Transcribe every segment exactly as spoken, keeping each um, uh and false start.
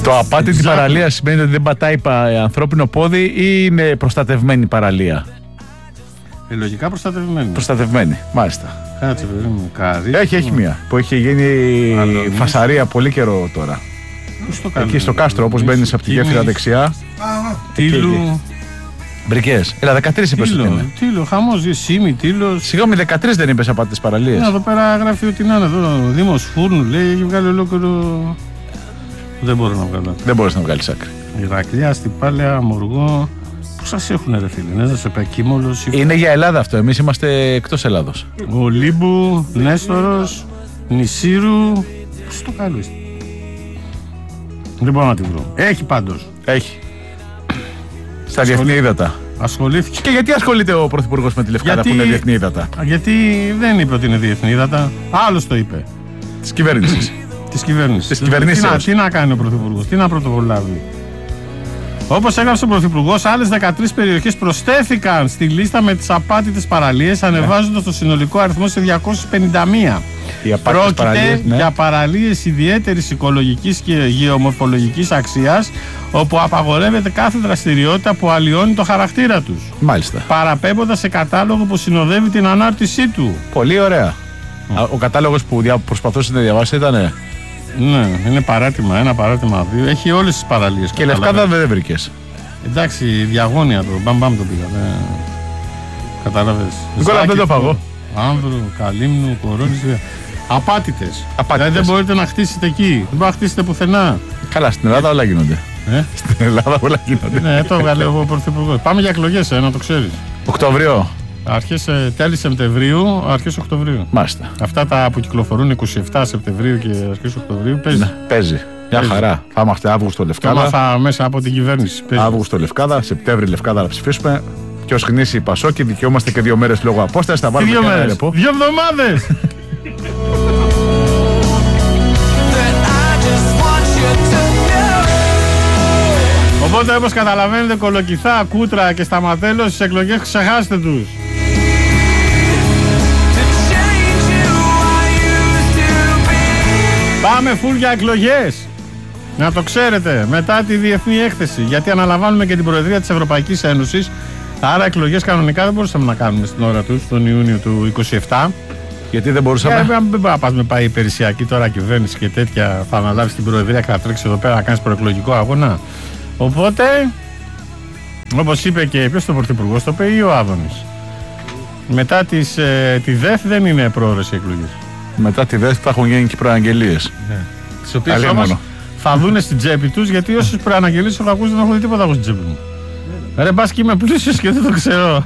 Το απάτητη παραλία σημαίνει ότι δεν πατάει ανθρώπινο πόδι ή είναι προστατευμένη παραλία? Ε, λογικά προστατευμένη. Προστατευμένη, μάλιστα. Κάτσε παιδί μου, κάρι. Έχει, έχει μία που έχει γίνει Αλωνής. Φασαρία πολύ καιρό τώρα. Στο κάνει, εκεί στο κάστρο, όπως μπαίνεις από τη γέφυρα δεξιά. Τίλου. Μπρικές. Έλα, δεκατρείς είπες ότι είναι. Τίλο, χαμός, Σίμη, Τίλος. Συγγνώμη, δεκατρείς δεν είπες από τις παραλίες? Ναι, εδώ πέρα γράφει ότι είναι εδώ. Δήμος Φούρνου λέει, έχει βγάλει ολόκληρο. Δεν μπορώ να βγάλω. Δεν μπορείς να βγάλεις άκρη. Ηρακλιά, Στυπάλαια, Μοργό. Πού σας έχουνε ρε φίλοι, ναι, σε Πεκίμολος. Είναι για Ελλάδα αυτό, εμείς είμαστε εκτός Ελλάδος. Ολύμπου, Νέστορος, Νησίρου. Πώς το κάνω είστε? Δεν μπορώ να τη βρω. Έχει πάντως. Έχει. Στα διεθνή ύδατα. Ασχολήθηκε. Και γιατί ασχολείται ο Πρωθυπουργός με τη Λευκάδα γιατί... που είναι διεθνή ύδατα? Γιατί δεν είπε ότι είναι διεθνή ύδατα. Άλλος το είπε. Της κυβέρνησης. Της κυβέρνησης. Της κυβερνήσεως. Τι, τι να κάνει ο Πρωθυπουργός, τι να πρωτοβολάβει? Όπως έγραψε ο Πρωθυπουργός, άλλες δεκατρείς περιοχές προσθέθηκαν στη λίστα με τις απάτητες παραλίες, ανεβάζοντας το συνολικό αριθμό σε διακόσιες πενήντα μία. Πρόκειται παραλίες, ναι. για παραλίες ιδιαίτερης οικολογικής και γεωμορφολογικής αξίας, όπου απαγορεύεται κάθε δραστηριότητα που αλλοιώνει το χαρακτήρα τους. Μάλιστα. Παραπέμποντας σε κατάλογο που συνοδεύει την ανάρτησή του. Πολύ ωραία. Mm. Ο κατάλογος που δια... προσπαθούσε να διαβάσει ήτανε. Ναι, είναι παράρτημα ένα, παράρτημα δύο. Έχει όλες τις παραλίες. Και Λευκάδα δεν βρήκες? Εντάξει, διαγώνια το. Μπαμ μπαμ το πήγα. Ναι. Κατάλαβες. Νικόλα, δεν το φαγώ. Άνδρου, Καλύμνου, Κορώνης. Απάτητες. Απάτητες. Δηλαδή δεν μπορείτε να χτίσετε εκεί. Δεν μπορείτε να χτίσετε πουθενά. Καλά, στην Ελλάδα όλα γίνονται. Ε? Στην Ελλάδα όλα γίνονται. Ναι, το έβγαλε ο Πρωθυπουργός. Πάμε για εκλογές, ε, να το ξέρεις. Οκτωβρίο. Αρχές, τέλη Σεπτεμβρίου, αρχές Οκτωβρίου. Μάλιστα. Αυτά τα που κυκλοφορούν είκοσι επτά Σεπτεμβρίου και αρχές Οκτωβρίου παίζει. Ναι, παίζει. Μια χαρά. Θα είμαστε Αύγουστο Λευκάδα. Θα μέσα από την κυβέρνηση. Παίζει. Αύγουστο Λευκάδα, Σεπτέμβρη Λευκάδα να ψηφίσουμε. Και ως γνήσιοι Πασόκοι δικαιούμαστε και δύο μέρες λόγω απόστασης. Θα βάλουμε δύο και ένα μέρες. ρεπό. Δύο εβδομάδες. Οπότε όπως καταλαβαίνετε, Κολοκυθά, Κούτρα και Σταματέλος στις εκλογές ξεχάστε τους. Πάμε φουλ για εκλογές. Να το ξέρετε, μετά τη διεθνή έκθεση. Γιατί αναλαμβάνουμε και την Προεδρία της Ευρωπαϊκής Ένωσης. Άρα εκλογές κανονικά δεν μπορούσαμε να κάνουμε στην ώρα τους, τον Ιούνιο του είκοσι επτά. Γιατί δεν μπορούσαμε. Δεν μπορεί να πας με πάει υπηρεσιακή τώρα κυβέρνηση και τέτοια. Θα αναλάβεις την Προεδρία και θα τρέξεις εδώ πέρα να κάνεις προεκλογικό αγώνα. Οπότε, όπως είπε και ποιος το Πρωθυπουργός, το είπε ή ο Άδωνης. Μετά τις, ε, τη ΔΕΘ δεν είναι πρόωρες οι εκλογές. Μετά τη ΔΕΘ θα έχουν γίνει και προαγγελίες. Ναι. Τις οποίες όμως θα δούνε στην τσέπη τους, γιατί όσες προαναγγελίες έχω ακούσει δεν έχω δει τίποτα από στην τσέπη μου. Ρε μπας και είμαι πλούσιος και δεν το ξέρω.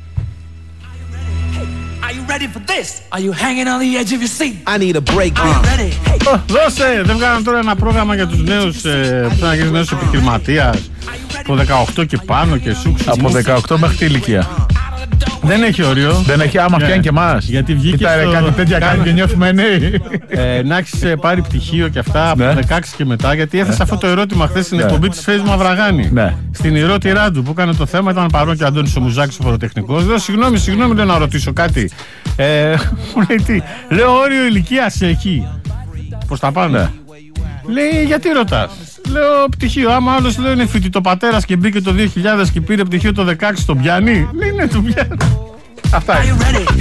Δώσε! Δεν βγάλαν τώρα ένα πρόγραμμα για τους νέους, ε, που θα γίνεις νέους επιχειρηματίας από δεκαοκτώ και πάνω και σούξου. Από δεκαοκτώ μέχρι τι ηλικία? Δεν έχει όριο. Δεν έχει, άμα πιάνει και εμάς. Γιατί βγήκε Κοίτα, στο... κάτι τέτοια κάνει και νιώθουμε νέοι. ε, να έχεις πάρει πτυχίο και αυτά από ναι. δεκαέξι και μετά. Γιατί έθεσε ναι. αυτό το ερώτημα χθες στην ναι. εκπομπή της Φέης Μαυραγάνη. Ναι. Στην ερώτηρά του που έκανε το θέμα, ήταν παρόν και ο Αντώνης ο Μουζάκης ο φοροτεχνικός. Λέω συγγνώμη, συγγνώμη, λέω να ρωτήσω κάτι. Ε, μου λέει τι. Λέω όριο ηλικίας έχει. Προς τα πάνω. Ναι. Λέει γιατί ρωτάς? Λέω πτυχίο. Άμα άλλος λέει είναι φοιτητοπατέρας και μπήκε το δύο χιλιάδες και πήρε πτυχίο το δεκαέξι, τον πιάνει? Λέει ναι, τον πιάνει. Αυτά είναι.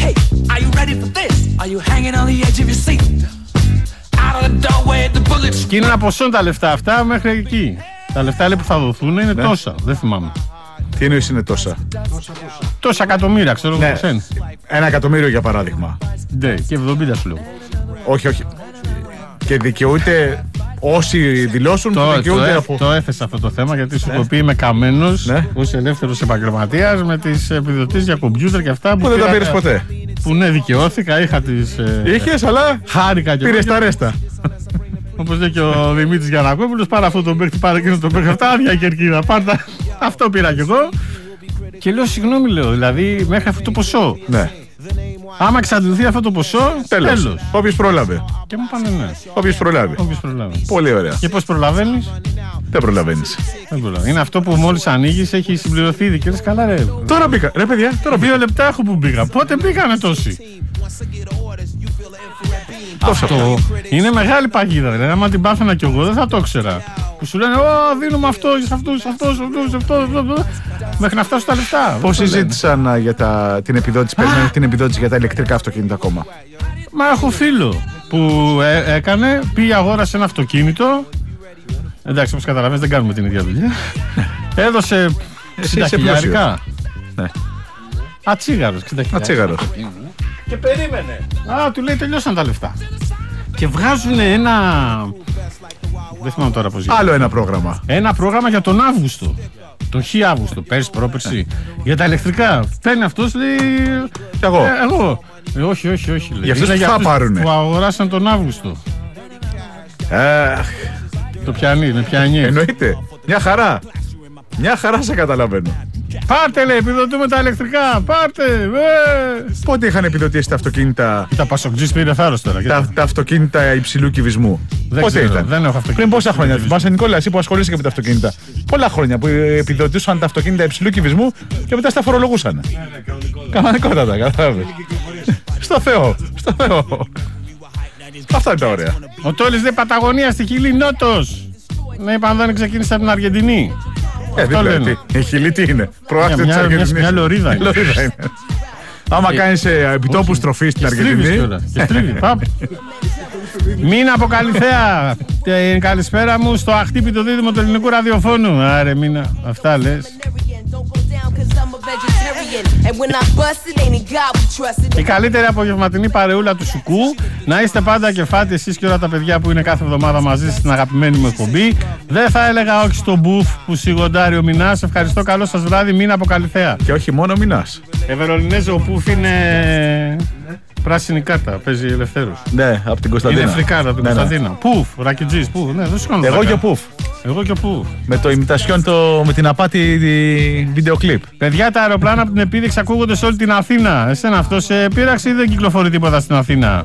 Και είναι ένα ποσό τα λεφτά αυτά μέχρι εκεί. Τα λεφτά λέει που θα δοθούν είναι ναι. τόσα. Δεν θυμάμαι. Τι εννοείς είναι τόσα? Τόσα εκατομμύρια, ξέρω ναι. εγώ. Ένα εκατομμύριο για παράδειγμα. Ναι, και εβδομήντα σου λέω. Όχι, όχι. Και δικαιούται όσοι δηλώσουν το, δικαιούνται το, από... το έθεσα αυτό το θέμα γιατί σου έχω πει είμαι καμένος ναι. ως ελεύθερος επαγγελματίας με τις επιδοτήσεις για κομπιούτερ και αυτά που, που δεν τα πήρες ποτέ. Που ναι, δικαιώθηκα, είχα τις... Είχες, αλλά χάρηκα και πήρες τα ρέστα. Όπως λέει και ο Δημήτρης Γιαννακόπουλος, πάρε αυτό τον παίχτη, πάρε εκείνο τον παίχτη, αυτά άδεια κερκίδα, πάρτα. Αυτό πήρα κι εγώ. Και λέω συγγνώμη, λέω, δηλαδή μέχρι αυτό το ποσό. Ναι. Άμα εξαντληθεί αυτό το ποσό, τέλος. τέλος. Όποιος πρόλαβε. Και μου πάνε ναι. Όποιος προλάβει. Όποιος προλάβει. Πολύ ωραία. Και πώς προλαβαίνεις? Δεν προλαβαίνεις. Δεν προλαβαίνεις. Είναι αυτό που μόλις ανοίγεις έχει συμπληρωθεί ήδη και λες καλά ρε. Τώρα μπήκα. Ρε παιδιά, τώρα δύο λεπτά έχω που μπήκα. Πότε μπήκανε τόσοι? Αυτό είναι μεγάλη παγίδα. Δηλαδή, άμα την πάθαινα κι εγώ δεν θα το ήξερα. που σου λένε Ω, δίνουμε αυτό, αυτούς, αυτούς, αυτούς, αυτούς, μέχρι να φτάσουν τα λεφτά. Πώς συζήτησαν για τα, την, επιδότηση, περιμένουν την επιδότηση για τα ηλεκτρικά αυτοκίνητα ακόμα? Μα έχω φίλο που έ, έκανε, πήγε αγόρασε ένα αυτοκίνητο. Εντάξει, όπως καταλαβαίνεις δεν κάνουμε την ίδια δουλειά. Έδωσε εξήντα χιλιάρικα. Ναι. Ατσίγαρος, εξήντα χιλιάρικα. Ατσίγαρος. Και περίμενε. Α, του λέει τελειώσαν τα λεφτά. Και βγάζουν ένα. Δεν θυμάμαι τώρα πώς γίνεται. Άλλο ένα πρόγραμμα. Ένα πρόγραμμα για τον Αύγουστο. Τον Χ Αύγουστο, πέρσι, πρόπερσι. Για τα ηλεκτρικά. Παίρνει αυτός, λέει. Εγώ. Ε, εγώ. Ε, όχι, όχι, όχι. Λέει. Για αυτούς που θα πάρουνε. Που αγοράσαν τον Αύγουστο. Ε, το πιάνει, είναι πιάνει. Εννοείται. Μια χαρά. Μια χαρά σε καταλαβαίνω. Πάρτε, λέει, επιδοτούμε τα ηλεκτρικά. Πάρτε. Ε. Πότε είχαν επιδοτήσει τα αυτοκίνητα. Τα Πασοκτζής πήρε θάρρος τώρα. Τα, τα αυτοκίνητα υψηλού κυβισμού. Δεν Πότε ξέρω, ήταν? Δεν έχω αυτοκίνητα. Πριν πόσα χρόνια? Θυμάσαι, Νικόλα, εσύ που ασχολείσαι και με τα αυτοκίνητα. Πολλά χρόνια που επιδοτούσαν τα αυτοκίνητα υψηλού κυβισμού και μετά στα φορολογούσαν. Κανονικότατα, κατάλαβε. Στο Θεό. Στο Θεό. Αυτά είναι τα ωραία. Ο Τόλης λέει Παταγωνία στη Χιλή Νότος. Ναι, είπαν δεν ξεκίνησε από την Αργεντινή. Ε, αυτό λένε. Η Χιλή τι είναι? Προάστη της Αργεντινής. Μια λωρίδα είναι. Άμα κάνεις επιτόπου στροφή στην Αργεντινή. Μίνα από Καλυθέα. Καλησπέρα μου στο αχτύπητο δίδυμο του ελληνικού ραδιοφώνου. Άρε Μίνα, αυτά λες. Η καλύτερη απογευματινή παρεούλα του Σουκού. Να είστε πάντα κεφάτι εσείς και όλα τα παιδιά που είναι κάθε εβδομάδα μαζί στην αγαπημένη μου εκπομπή. Δεν θα έλεγα όχι στο μπουφ που σιγοντάρει ο Μινάς. Ευχαριστώ, καλό σας βράδυ. Μίνα από Καλυθέα. Και όχι μόνο Μινάς. Ευερολινέζο, ο Πουφ είναι πράσινη κάρτα, παίζει ελευθέρως. Ναι, από την Κωνσταντίνα. Είναι φρικάρα από την ναι, Κωνσταντίνα. Ναι. Πουφ, Ρακιτζής, Πουφ. Ναι, δεν σου κάνω. Εγώ και ο Πουφ. Εγώ και ο Πουφ. Με το ημιτασιόν το, με την απάτη βίντεο κλιπ. Παιδιά, τα αεροπλάνα από την επίδειξη ακούγονται σε όλη την Αθήνα. Εσένα αυτό σε πείραξε ή δεν κυκλοφορεί τίποτα στην Αθήνα?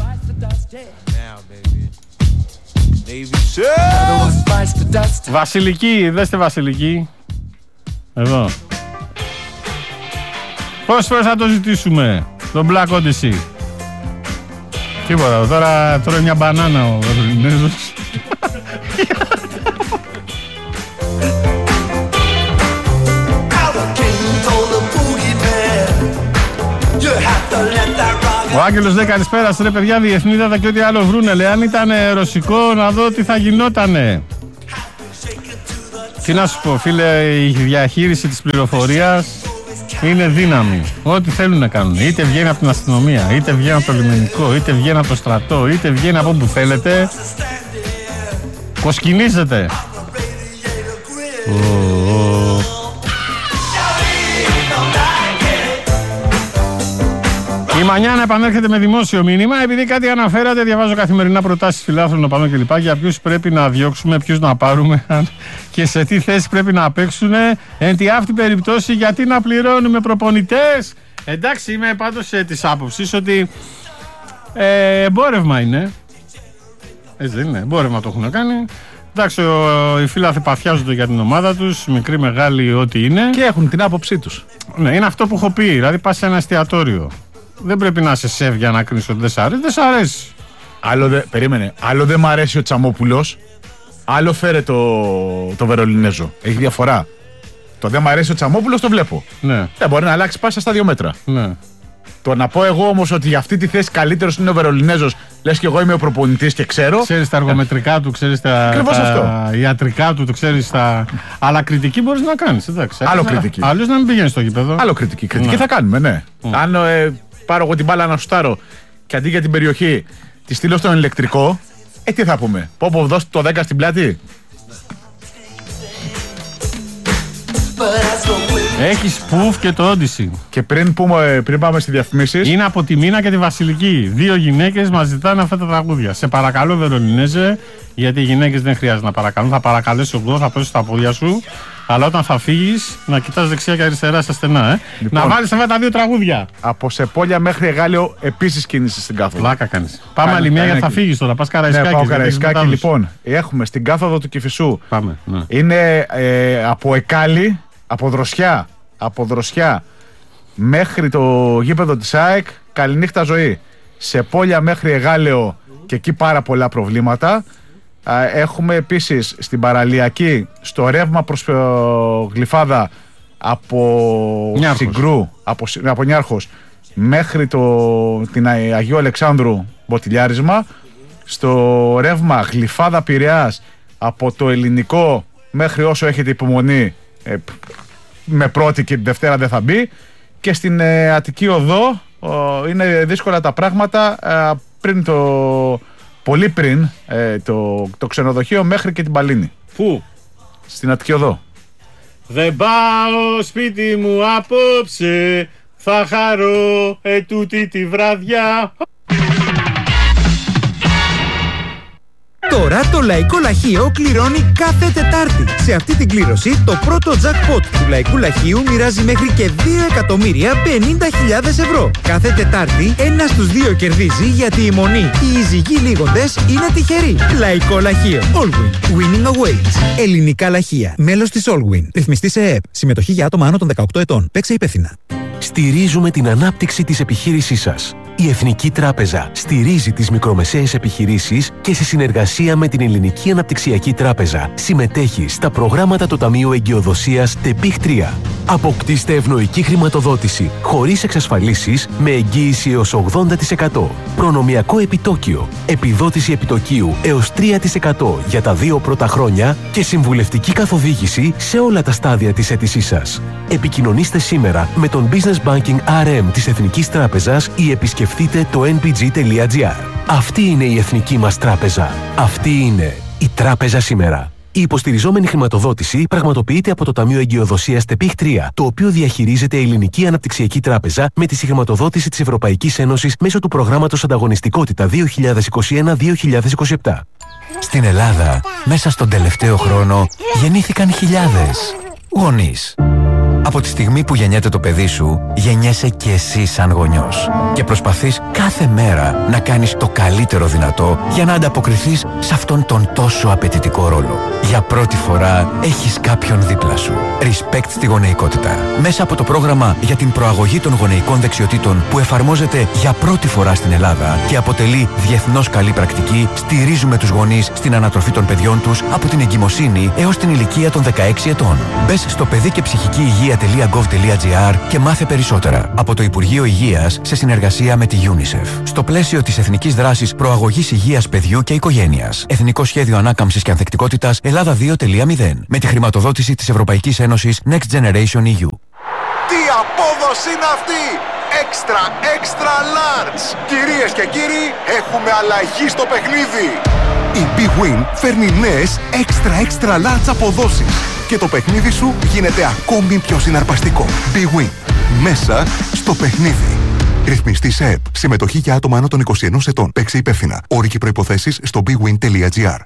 Βασιλική, δέστε Βασιλική. Εδώ. Πόσες φορές θα το ζητήσουμε τον Black Odyssey? Τίποτα, τώρα τρώει μια μπανάνα ο Βερολινέζος. Ο Άγγελος λέει καλησπέρα ρε παιδιά, διεθνίδατα και ό,τι άλλο βρούνε. Λέει αν ήταν ρωσικό να δω τι θα γινότανε. Τι να σου πω φίλε, η διαχείριση της πληροφορίας είναι δύναμη. Ό,τι θέλουν να κάνουν. Είτε βγαίνει από την αστυνομία, είτε βγαίνει από το λιμενικό, είτε βγαίνει από το στρατό, είτε βγαίνει από όπου θέλετε. Κοσκινίζεται. Η Μανιάνα επανέρχεται με δημόσιο μήνυμα. Επειδή κάτι αναφέρατε, διαβάζω καθημερινά προτάσεις φιλάθλων οπαδών κλπ. Για ποιους πρέπει να διώξουμε, ποιους να πάρουμε και σε τι θέση πρέπει να παίξουν. Εν τη αυτή περιπτώσει, γιατί να πληρώνουμε προπονητές? Εντάξει, είμαι πάντως ε, της άποψης ότι ε, εμπόρευμα είναι. Έτσι δεν είναι, εμπόρευμα το έχουν κάνει. Εντάξει, ο, οι φίλαθλοι παθιάζονται για την ομάδα τους, μικρή, μεγάλη, ό,τι είναι. Και έχουν την άποψή τους. Ναι, είναι αυτό που έχω πει. Δηλαδή, πας σε ένα εστιατόριο. Δεν πρέπει να είσαι σεφ για να κρίνεις ότι δεν σ' αρέσει. Δεν σ' αρέσει. Άλλο δε, περίμενε. Άλλο δεν μ' αρέσει ο Τσαμόπουλος. Άλλο φέρε το, το Βερολινέζο. Έχει διαφορά. Το δεν μ' αρέσει ο Τσαμόπουλος το βλέπω. Ναι. Δεν μπορεί να αλλάξει πάσα στα δύο μέτρα. Ναι. Το να πω εγώ όμως ότι για αυτή τη θέση καλύτερος είναι ο Βερολινέζος, λες και εγώ είμαι ο προπονητής και ξέρω. Ξέρεις τα αργομετρικά του, ξέρεις τα, τα ιατρικά του, το ξέρεις τα. Αλλά κριτική μπορείς να κάνεις. Εντάξει. Άλλο κριτική. Αλλιώς να μην πηγαίνεις στο γήπεδο. Άλλο κριτική. Κριτική ναι. θα κάνουμε, ναι. Mm. Αν ε, πάρω εγώ την μπάλα να σουτάρω και αντί για την περιοχή τη στείλω στον ηλεκτρικό, ε, τι θα πούμε. Πω πω δώσει το δέκα στην πλάτη. Έχεις Πουφ και το Odyssey. Και πριν, πούμε, πριν πάμε στη διαφημίσεις. Είναι από τη Μίνα και τη Βασιλική. Δύο γυναίκες μας ζητάνε αυτά τα τραγούδια. Σε παρακαλώ, Βερολινέζε, γιατί οι γυναίκες δεν χρειάζεται να παρακαλούν. Θα παρακαλέσω εγώ, θα πέσω στα πόδια σου. Αλλά όταν θα φύγεις, να κοιτάς δεξιά και αριστερά στα στενά, ε. Λοιπόν, να βάλεις αυτά τα δύο τραγούδια. Από Σεπόλια μέχρι Εγάλεο επίσης κίνηση στην κάθοδο. Πλάκα κάνεις. Πάμε άλλη μια γιατί θα φύγεις τώρα. Πας Καραϊσκάκι. Ναι, πάω Καραϊσκάκι. Λοιπόν, έχουμε στην κάθοδο του Κηφισού. Πάμε. Ναι. Είναι ε, από Εκάλη, από Δροσιά. Από Δροσιά μέχρι το γήπεδο της ΑΕΚ, καληνύχτα ζωή. Σε Πόλια μέχρι Εγάλεο και εκεί πάρα πολλά προβλήματα. Έχουμε επίσης στην παραλιακή, στο ρεύμα προς Γλυφάδα από Νιάρχος. Συγκρού, από, από Νιάρχος μέχρι το, την Αγίου Αλεξάνδρου μποτιλιάρισμα. Στο ρεύμα Γλυφάδα Πειραιάς από το Ελληνικό μέχρι όσο έχετε υπομονή, ε, με πρώτη και τη Δευτέρα δεν θα μπει. Και στην ε, Αττική Οδό ε, είναι δύσκολα τα πράγματα ε, πριν το, πολύ πριν ε, το, το ξενοδοχείο μέχρι και την Παλίνη. Πού? Στην Αττική Οδό. Δεν πάω σπίτι μου απόψε, θα χαρώ ετούτη τη βραδιά. Τώρα το Λαϊκό Λαχείο κληρώνει κάθε Τετάρτη. Σε αυτή την κλήρωση το πρώτο jackpot του Λαϊκού Λαχείου μοιράζει μέχρι και δύο εκατομμύρια πενήντα χιλιάδες ευρώ. Κάθε Τετάρτη ένας στους δύο κερδίζει, γιατί η μονή και οι ζυγοί λίγοντες είναι τυχεροί. Λαϊκό Λαχείο. Allwin. Winning awaits. Ελληνικά λαχεία. Μέλος της Allwin. Ρυθμιστή σε ΕΕΠ. Συμμετοχή για άτομα άνω των δεκαοκτώ ετών. Παίξε υπεύθυνα. Στηρίζουμε την ανάπτυξη της επιχείρησής σας. Η Εθνική Τράπεζα στηρίζει τις μικρομεσαίες επιχειρήσεις και σε συνεργασία με την Ελληνική Αναπτυξιακή Τράπεζα συμμετέχει στα προγράμματα του Ταμείου Εγκυοδοσίας ΤΕΠΙΧ τρία. Αποκτήστε ευνοϊκή χρηματοδότηση χωρίς εξασφαλίσεις με εγγύηση έως ογδόντα τοις εκατό. Προνομιακό επιτόκιο, επιδότηση επιτοκίου έως τρία τοις εκατό για τα δύο πρώτα χρόνια και συμβουλευτική καθοδήγηση σε όλα τα στάδια της αίτησής σας. Επικοινωνήστε σήμερα με τον Business Banking αρ εμ της Εθνικής Τράπεζας ή επισκεφτείτε το εν πι τζι τελεία τζι άρ. Αυτή είναι η εθνική μας τράπεζα. Αυτή είναι η τράπεζα σήμερα. Η υποστηριζόμενη χρηματοδότηση πραγματοποιείται από το Ταμείο Εγκυοδοσίας ΤΕΠΙΧ τρία, το οποίο διαχειρίζεται η Ελληνική Αναπτυξιακή Τράπεζα με τη συγχρηματοδότηση της Ευρωπαϊκής Ένωσης μέσω του προγράμματος Ανταγωνιστικότητα δύο χιλιάδες είκοσι ένα με δύο χιλιάδες είκοσι επτά. Στην Ελλάδα, μέσα στον τελευταίο χρόνο, γεννήθηκαν χιλιάδες γονείς. Από τη στιγμή που γεννιέται το παιδί σου, γεννιέσαι και εσύ σαν γονιός. Και προσπαθείς κάθε μέρα να κάνεις το καλύτερο δυνατό για να ανταποκριθείς σε αυτόν τον τόσο απαιτητικό ρόλο. Για πρώτη φορά έχεις κάποιον δίπλα σου. Respect στη γονεϊκότητα. Μέσα από το πρόγραμμα για την προαγωγή των γονεϊκών δεξιοτήτων που εφαρμόζεται για πρώτη φορά στην Ελλάδα και αποτελεί διεθνώς καλή πρακτική, στηρίζουμε τους γονείς στην ανατροφή των παιδιών τους από την εγκυμοσύνη έως την ηλικία των δεκαέξι ετών. Μπες στο παιδί και ψυχική υγεία τελεία γκοβ τελεία τζι άρ και μάθε περισσότερα. Από το Υπουργείο Υγείας σε συνεργασία με τη UNICEF. Στο πλαίσιο της Εθνικής Δράσης Προαγωγής Υγείας Παιδιού και Οικογένειας. Εθνικό Σχέδιο Ανάκαμψης και Ανθεκτικότητας Ελλάδα δύο τελεία μηδέν. Με τη χρηματοδότηση της Ευρωπαϊκής Ένωσης Next Generation ι γιου. Τι απόδοση είναι αυτή! Extra, extra large! Κυρίες και κύριοι, έχουμε αλλαγή στο παιχνίδι! Η Big Win φέρνει νέες extra, extra large αποδόσεις και το παιχνίδι σου γίνεται ακόμη πιο συναρπαστικό. Big Win. Μέσα στο παιχνίδι. Ρυθμιστή σε ΕΕΠ. Συμμετοχή για άτομα άνω των είκοσι ενός ετών. Παίξε υπεύθυνα. Όροι και προϋποθέσεις στο big win τελεία τζι άρ.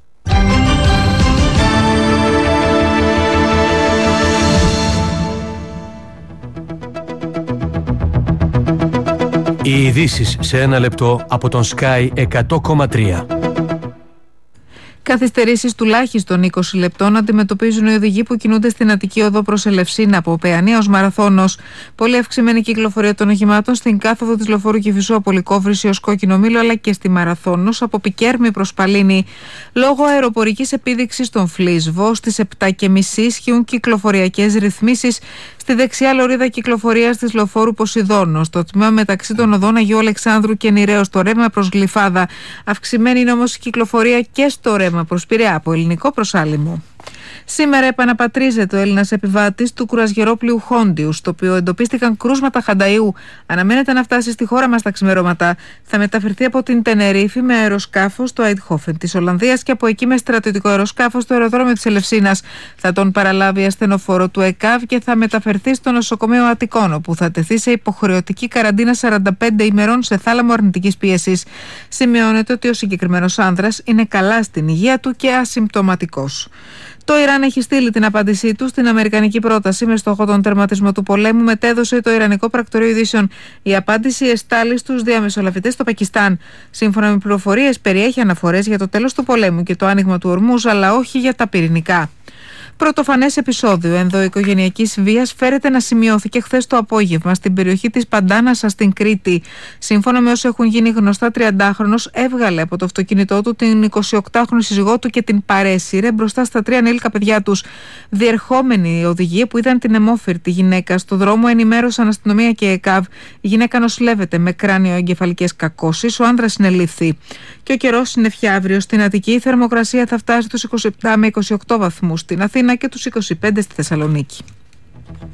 Οι ειδήσεις σε ένα λεπτό από τον Sky εκατό κόμμα τρία. Καθυστερήσεις τουλάχιστον είκοσι λεπτών αντιμετωπίζουν οι οδηγοί που κινούνται στην Αττική Οδό προς Ελευσίνα από Παιανία ως Μαραθώνος. Πολύ αυξημένη κυκλοφορία των οχημάτων στην κάθοδο της Λεωφόρου Κηφισού από Λυκόβρηση ως Κόκκινο Μήλο, αλλά και στη Μαραθώνος από Πικέρμη προς Παλίνη. Λόγω αεροπορικής επίδειξης των Φλίσβο στις επτά και μισή ισχύουν κυκλοφοριακές ρυθμίσεις στη δεξιά λωρίδα κυκλοφορίας της Λεωφόρου Ποσειδώνου. Στο τμήμα μεταξύ των οδών Αγίου Αλεξάνδρου και Νηρέως στο ρεύμα προς Γλυφάδα. Αυξημένη είναι όμως η κυκλοφορία και στο ρεύμα προς Πειραιά από ελληνικό προς άλυμο. Σήμερα επαναπατρίζεται ο Έλληνας επιβάτης του κουρασγερόπλοιου Χόντιου, στο οποίο εντοπίστηκαν κρούσματα χανταΐου. Αναμένεται να φτάσει στη χώρα μας τα ξημερώματα. Θα μεταφερθεί από την Τενερίφη με αεροσκάφος στο Αιτχόφεν της Ολλανδίας και από εκεί με στρατιωτικό αεροσκάφος στο αεροδρόμιο της Ελευσίνας. Θα τον παραλάβει ασθενοφόρο του ΕΚΑΒ και θα μεταφερθεί στο νοσοκομείο Αττικών, όπου θα τεθεί σε υποχρεωτική καραντίνα σαράντα πέντε ημερών σε θάλαμο αρνητικής πίεσης. Σημειώνεται ότι ο συγκεκριμένος άνδρας είναι καλά στην υγεία του και ασυμπτωματικός. Το Ιράν έχει στείλει την απάντησή του στην αμερικανική πρόταση με στόχο τον τερματισμό του πολέμου, μετέδωσε το Ιρανικό Πρακτορείο Ειδήσεων. Η απάντηση εστάλει στους διαμεσολαβητές στο Πακιστάν. Σύμφωνα με πληροφορίες, περιέχει αναφορές για το τέλος του πολέμου και το άνοιγμα του Ορμούζ, αλλά όχι για τα πυρηνικά. Πρωτοφανές επεισόδιο ενδοοικογενειακής βίας φέρεται να σημειώθηκε χθες το απόγευμα στην περιοχή της Παντάνασα στην Κρήτη. Σύμφωνα με όσοι έχουν γίνει γνωστά, τριαντάχρονος έβγαλε από το αυτοκίνητό του την εικοσιοκτάχρονη σύζυγό του και την παρέσυρε μπροστά στα τρία ανήλικα παιδιά τους. Διερχόμενοι οι οδηγοί που είδαν την αιμόφυρτη γυναίκα στο δρόμο ενημέρωσαν αστυνομία και ΕΚΑΒ. Η γυναίκα νοσηλεύεται με κράνιο-εγκεφαλικές κακώσεις. Ο άντρας συνελήφθη. Και ο καιρός συννεφιά αύριο στην Αττική. Η θερμοκρασία θα φτάσει τους είκοσι επτά με είκοσι οκτώ βαθμούς στην Αθήνα και τους είκοσι πέντε στη Θεσσαλονίκη.